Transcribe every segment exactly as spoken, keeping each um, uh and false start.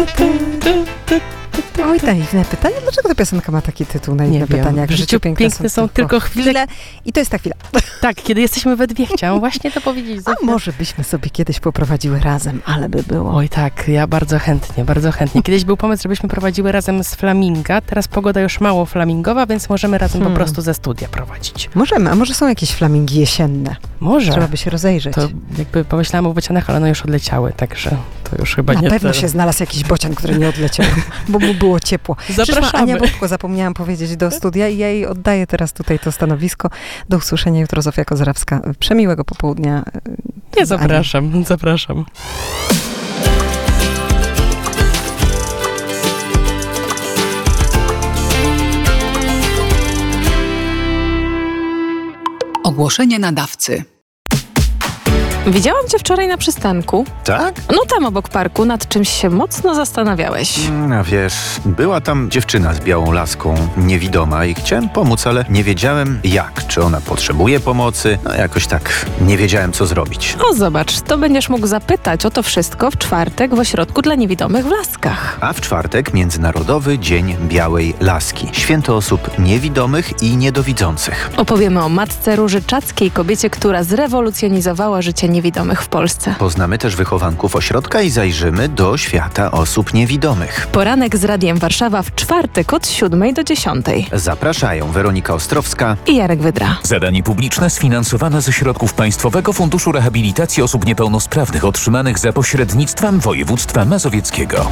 Oj, naiwne pytanie. Dlaczego ta piosenka ma taki tytuł, naiwne pytania? Jak w życiu piękne, piękne są, są tylko chwile. chwile. I to jest ta chwila. Tak, kiedy jesteśmy we dwie. Chciałam właśnie to powiedzieć. Zofia. A może byśmy sobie kiedyś poprowadziły razem, ale by było. Oj tak, ja bardzo chętnie, bardzo chętnie. Kiedyś był pomysł, żebyśmy prowadziły razem z Flaminga. Teraz pogoda już mało flamingowa, więc możemy razem hmm. po prostu ze studia prowadzić. Możemy, a może są jakieś flamingi jesienne? Może. Trzeba by się rozejrzeć. To jakby pomyślałam o bocianach, ale one już odleciały, także to już chyba Na nie... Na pewno te... się znalazł jakiś bocian, który nie odleciał, bo mu było ciepło. Zapraszamy. Przyszła Ania Bobko, zapomniałam powiedzieć, do studia i ja jej oddaję teraz tutaj to stanowisko. Do usłyszenia jutro, Zofia Kozrawska. Przemiłego popołudnia. Ja zapraszam, Ani. zapraszam. Ogłoszenie nadawcy. Widziałam cię wczoraj na przystanku. Tak? No tam obok parku, nad czymś się mocno zastanawiałeś. No wiesz, była tam dziewczyna z białą laską, niewidoma i chciałem pomóc, ale nie wiedziałem jak, czy ona potrzebuje pomocy. No jakoś tak nie wiedziałem, co zrobić. O zobacz, to będziesz mógł zapytać o to wszystko w czwartek w ośrodku dla niewidomych w Laskach. A w czwartek Międzynarodowy Dzień Białej Laski. Święto osób niewidomych i niedowidzących. Opowiemy o matce Róży Czackiej, kobiecie, która zrewolucjonizowała życie niewidomych w Polsce. Poznamy też wychowanków ośrodka i zajrzymy do świata osób niewidomych. Poranek z Radiem Warszawa w czwartek od siódmej do dziesiątej. Zapraszają Weronika Ostrowska i Jarek Wydra. Zadanie publiczne sfinansowane ze środków Państwowego Funduszu Rehabilitacji Osób Niepełnosprawnych otrzymanych za pośrednictwem województwa mazowieckiego.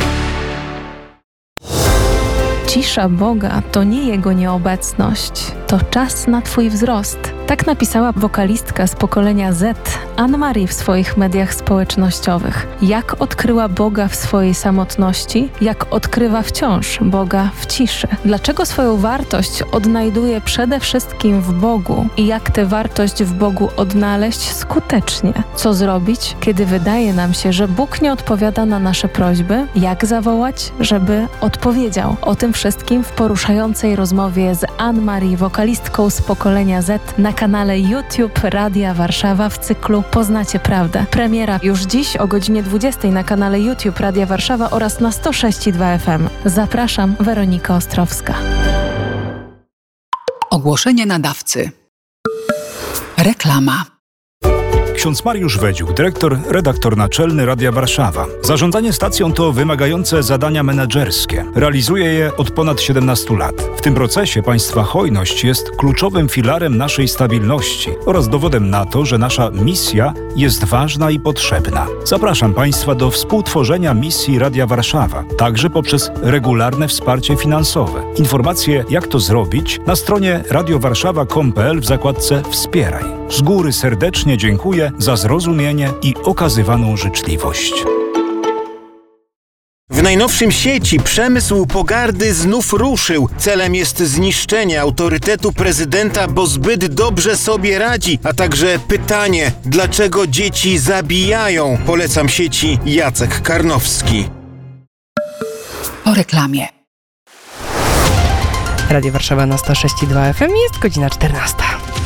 Cisza Boga to nie Jego nieobecność, to czas na Twój wzrost. Tak napisała wokalistka z pokolenia Z, Anne-Marie, w swoich mediach społecznościowych. Jak odkryła Boga w swojej samotności, jak odkrywa wciąż Boga w ciszy. Dlaczego swoją wartość odnajduje przede wszystkim w Bogu i jak tę wartość w Bogu odnaleźć skutecznie. Co zrobić, kiedy wydaje nam się, że Bóg nie odpowiada na nasze prośby? Jak zawołać, żeby odpowiedział? O tym wszystkim w poruszającej rozmowie z Anne-Marie, wokalistką z pokolenia Z, na kanale YouTube Radia Warszawa w cyklu Poznacie Prawdę. Premiera już dziś o godzinie dwudziestej na kanale YouTube Radia Warszawa oraz na sto sześć i dwa F M. Zapraszam, Weronika Ostrowska. Ogłoszenie nadawcy. Reklama. Ksiądz Mariusz Wedziuk, dyrektor, redaktor naczelny Radia Warszawa. Zarządzanie stacją to wymagające zadania menedżerskie. Realizuje je od ponad siedemnastu lat. W tym procesie państwa hojność jest kluczowym filarem naszej stabilności oraz dowodem na to, że nasza misja jest ważna i potrzebna. Zapraszam państwa do współtworzenia misji Radia Warszawa, także poprzez regularne wsparcie finansowe. Informacje, jak to zrobić, na stronie radiowarszawa kropka com kropka p l w zakładce Wspieraj. Z góry serdecznie dziękuję za zrozumienie i okazywaną życzliwość. W najnowszym sieci przemysł pogardy znów ruszył. Celem jest zniszczenie autorytetu prezydenta, bo zbyt dobrze sobie radzi, a także pytanie, dlaczego dzieci zabijają. Polecam sieci Jacek Karnowski. Po reklamie. Radio Warszawa na sto sześć i dwa F M, jest godzina czternasta.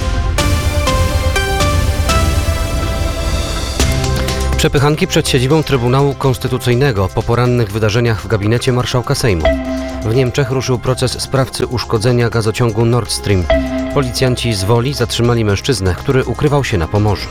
Przepychanki przed siedzibą Trybunału Konstytucyjnego po porannych wydarzeniach w gabinecie marszałka Sejmu. W Niemczech ruszył proces sprawcy uszkodzenia gazociągu Nord Stream. Policjanci z Woli zatrzymali mężczyznę, który ukrywał się na Pomorzu.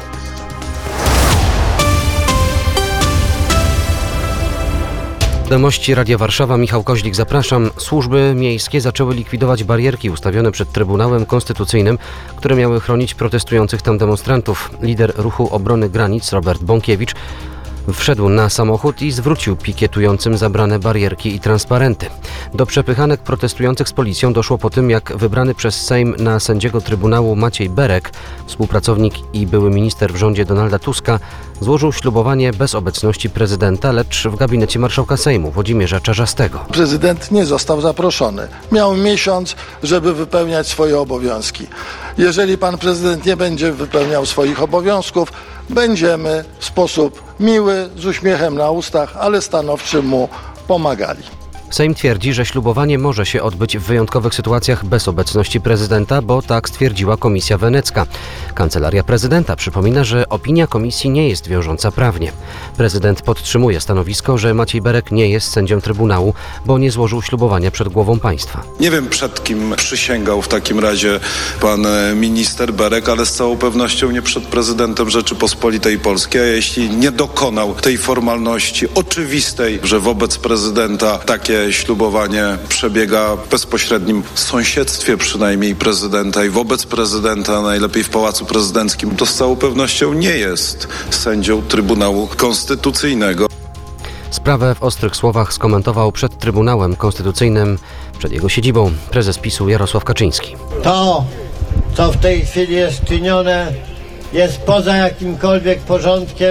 Wiadomości Radia Warszawa, Michał Koźlik, zapraszam. Służby miejskie zaczęły likwidować barierki ustawione przed Trybunałem Konstytucyjnym, które miały chronić protestujących tam demonstrantów. Lider Ruchu Obrony Granic Robert Bąkiewicz wszedł na samochód i zwrócił pikietującym zabrane barierki i transparenty. Do przepychanek protestujących z policją doszło po tym, jak wybrany przez Sejm na sędziego Trybunału Maciej Berek, współpracownik i były minister w rządzie Donalda Tuska, złożył ślubowanie bez obecności prezydenta, lecz w gabinecie marszałka Sejmu Włodzimierza Czarzastego. Prezydent nie został zaproszony. Miał miesiąc, żeby wypełniać swoje obowiązki. Jeżeli pan prezydent nie będzie wypełniał swoich obowiązków, będziemy w sposób miły, z uśmiechem na ustach, ale stanowczy mu pomagali. Sejm twierdzi, że ślubowanie może się odbyć w wyjątkowych sytuacjach bez obecności prezydenta, bo tak stwierdziła Komisja Wenecka. Kancelaria Prezydenta przypomina, że opinia komisji nie jest wiążąca prawnie. Prezydent podtrzymuje stanowisko, że Maciej Berek nie jest sędzią Trybunału, bo nie złożył ślubowania przed głową państwa. Nie wiem, przed kim przysięgał w takim razie pan minister Berek, ale z całą pewnością nie przed prezydentem Rzeczypospolitej Polskiej. A jeśli nie dokonał tej formalności oczywistej, że wobec prezydenta takie ślubowanie przebiega w bezpośrednim sąsiedztwie przynajmniej prezydenta i wobec prezydenta, najlepiej w Pałacu Prezydenckim, to z całą pewnością nie jest sędzią Trybunału Konstytucyjnego. Sprawę w ostrych słowach skomentował przed Trybunałem Konstytucyjnym, przed jego siedzibą, prezes PiSu Jarosław Kaczyński. To, co w tej chwili jest czynione, jest poza jakimkolwiek porządkiem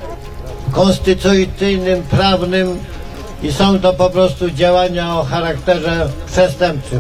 konstytucyjnym, prawnym i są to po prostu działania o charakterze przestępczym.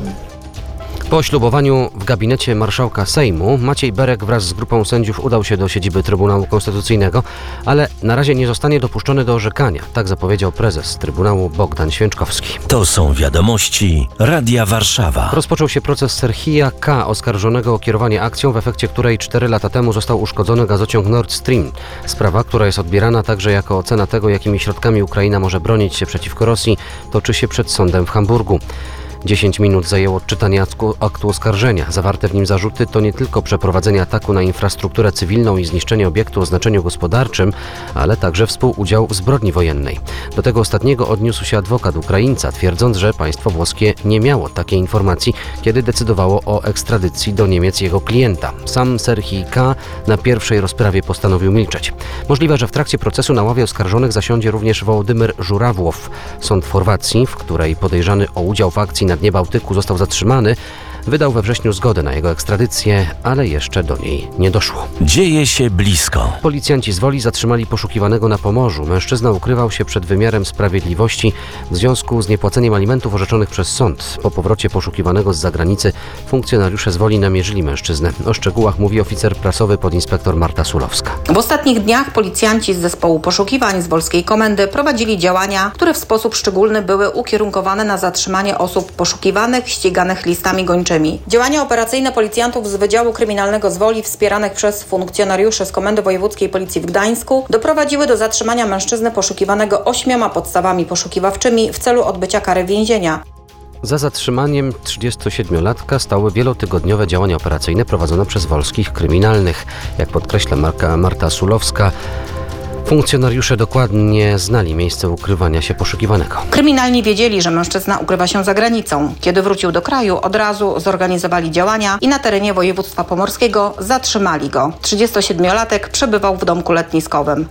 Po ślubowaniu w gabinecie marszałka Sejmu Maciej Berek wraz z grupą sędziów udał się do siedziby Trybunału Konstytucyjnego, ale na razie nie zostanie dopuszczony do orzekania, tak zapowiedział prezes Trybunału Bogdan Święczkowski. To są wiadomości Radia Warszawa. Rozpoczął się proces Serhija K., oskarżonego o kierowanie akcją, w efekcie której cztery lata temu został uszkodzony gazociąg Nord Stream. Sprawa, która jest odbierana także jako ocena tego, jakimi środkami Ukraina może bronić się przeciwko Rosji, toczy się przed sądem w Hamburgu. dziesięć minut zajęło odczytanie aktu, aktu oskarżenia. Zawarte w nim zarzuty to nie tylko przeprowadzenie ataku na infrastrukturę cywilną i zniszczenie obiektu o znaczeniu gospodarczym, ale także współudział w zbrodni wojennej. Do tego ostatniego odniósł się adwokat Ukraińca, twierdząc, że państwo włoskie nie miało takiej informacji, kiedy decydowało o ekstradycji do Niemiec jego klienta. Sam Serhij K. na pierwszej rozprawie postanowił milczeć. Możliwe, że w trakcie procesu na ławie oskarżonych zasiądzie również Wołodymyr Żurawłow. Sąd w Chorwacji, w której podejrzany o udział w akcji na dnie Bałtyku został zatrzymany, wydał we wrześniu zgodę na jego ekstradycję, ale jeszcze do niej nie doszło. Dzieje się blisko. Policjanci z Woli zatrzymali poszukiwanego na Pomorzu. Mężczyzna ukrywał się przed wymiarem sprawiedliwości w związku z niepłaceniem alimentów orzeczonych przez sąd. Po powrocie poszukiwanego z zagranicy funkcjonariusze z Woli namierzyli mężczyznę. O szczegółach mówi oficer prasowy podinspektor Marta Sulowska. W ostatnich dniach policjanci z zespołu poszukiwań z Wolskiej Komendy prowadzili działania, które w sposób szczególny były ukierunkowane na zatrzymanie osób poszukiwanych, ściganych listami gończymi. Działania operacyjne policjantów z Wydziału Kryminalnego z Woli, wspieranych przez funkcjonariuszy z Komendy Wojewódzkiej Policji w Gdańsku, doprowadziły do zatrzymania mężczyzny poszukiwanego ośmioma podstawami poszukiwawczymi w celu odbycia kary więzienia. Za zatrzymaniem trzydziestosiedmiolatka stały wielotygodniowe działania operacyjne prowadzone przez wolskich kryminalnych. Jak podkreśla Marka, Marta Sulowska, funkcjonariusze dokładnie znali miejsce ukrywania się poszukiwanego. Kryminalni wiedzieli, że mężczyzna ukrywa się za granicą. Kiedy wrócił do kraju, od razu zorganizowali działania i na terenie województwa pomorskiego zatrzymali go. trzydziestosiedmiolatek przebywał w domku letniskowym.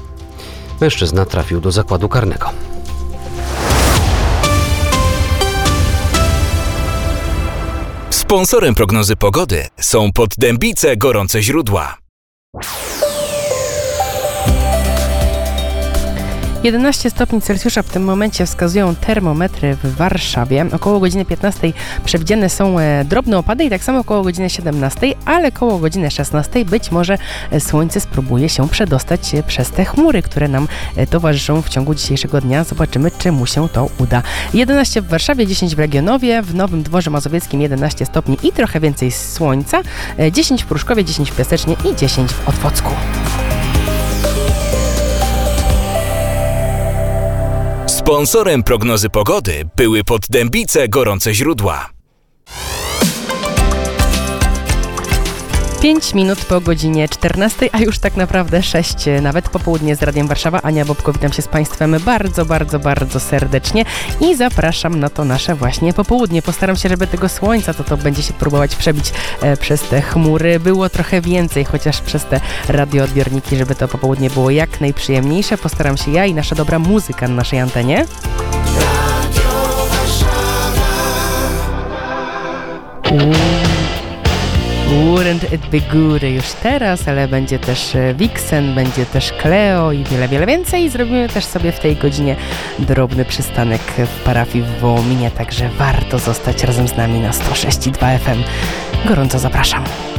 Mężczyzna trafił do zakładu karnego. Sponsorem prognozy pogody są Poddębice Gorące Źródła. jedenaście stopni Celsjusza w tym momencie wskazują termometry w Warszawie. Około godziny piętnastej przewidziane są drobne opady i tak samo około godziny siedemnastej, ale około godziny szesnastej być może słońce spróbuje się przedostać przez te chmury, które nam towarzyszą w ciągu dzisiejszego dnia. Zobaczymy, czy mu się to uda. jedenaście w Warszawie, dziesięć w Legionowie, w Nowym Dworze Mazowieckim jedenaście stopni i trochę więcej słońca, dziesięć w Pruszkowie, dziesięć w Piasecznie i dziesięć w Otwocku. Sponsorem prognozy pogody były Poddębice Gorące Źródła. pięć minut po godzinie czternastej, a już tak naprawdę sześć, nawet popołudnie z Radiem Warszawa. Ania Bobko, witam się z Państwem bardzo, bardzo, bardzo serdecznie i zapraszam na to nasze właśnie popołudnie. Postaram się, żeby tego słońca, to to będzie się próbować przebić e, przez te chmury, było trochę więcej, chociaż przez te radioodbiorniki, żeby to popołudnie było jak najprzyjemniejsze. Postaram się ja i nasza dobra muzyka na naszej antenie. Radio Warszawa. Wouldn't it be good już teraz, ale będzie też Vixen, będzie też Cleo i wiele, wiele więcej. Zrobimy też sobie w tej godzinie drobny przystanek w parafii w Wołominie, także warto zostać razem z nami na sto sześć i dwa F M. Gorąco zapraszam.